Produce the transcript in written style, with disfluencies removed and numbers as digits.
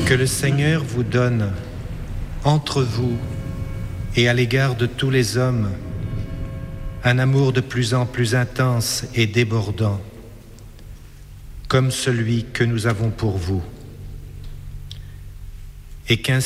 Que le Seigneur vous donne, entre vous et à l'égard de tous les hommes, un amour de plus en plus intense et débordant, comme celui que nous avons pour vous, et qu'ainsi